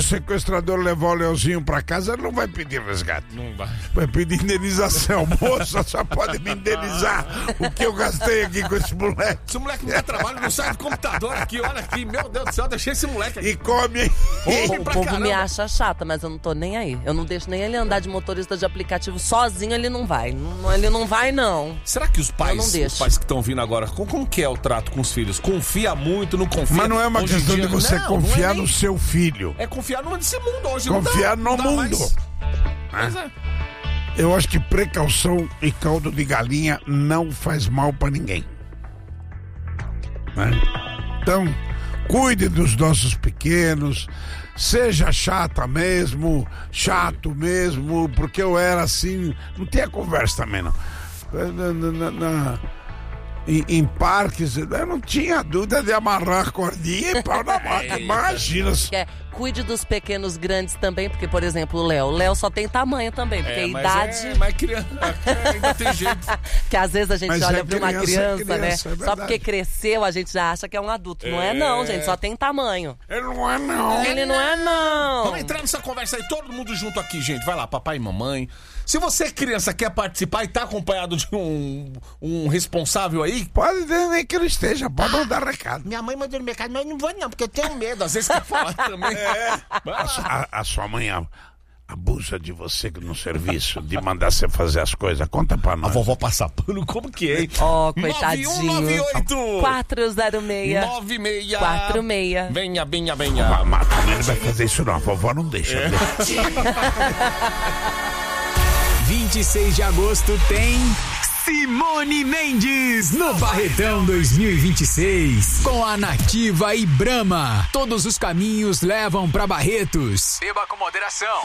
o sequestrador levar o Leozinho pra casa, ele não vai pedir resgate. Não vai. Vai pedir indenização. Moça, só pode me indenizar o que eu gastei aqui com esse moleque. Esse moleque não dá trabalho, não sai do computador aqui, olha aqui. Meu Deus do céu, deixei esse moleque aqui. E come. O povo me acha chata, mas eu não tô nem aí. Eu não deixo nem ele andar de motorista de aplicativo sozinho, ele não vai. Ele não vai, não. Será que os Eu pais não deixo. que estão vindo agora, como que é o trato com os filhos? Confia muito, não confia? Mas não é uma Hoje em questão dia- de você Não, confiar não é no nem- seu filho. É confiar nesse mundo hoje. Confiar não no dá mundo. mais. Pois é. Eu acho que precaução e caldo de galinha não faz mal pra ninguém. Né? Então, cuide dos nossos pequenos, seja chata mesmo, chato mesmo, porque eu era assim, não tinha conversa também não. Em parques, eu não tinha dúvida de amarrar a cordinha e pau na máquina. Imagina. Cuide dos pequenos grandes também, porque, por exemplo, o Léo só tem tamanho também, porque a idade... Mas criança ainda tem jeito. Que às vezes a gente Mas olha é pra uma criança, criança, é né? verdade. Só porque cresceu, a gente já acha que é um adulto. Não é não, gente, só tem tamanho. Ele não é não. Ele não é não. Vamos entrar nessa conversa aí, todo mundo junto aqui, gente. Vai lá, papai e mamãe. Se você, criança, quer participar e tá acompanhado de um responsável aí... Pode ver nem que ele esteja, pode mandar recado. Minha mãe mandou no mercado, mas não vou não, porque eu tenho medo. Às vezes quer falar também. A sua mãe abusa de você no serviço, de mandar você fazer as coisas. Conta pra A nós. vovó passa pano, como que é, hein? Ó, coitadinho. 9198 406 96 46. Venha. Mas também não vai fazer isso não, a vovó não deixa. 26 de agosto tem Simone Mendes no Barretão 2026 com a Nativa e Brahma. Todos os caminhos levam pra Barretos. Beba com moderação.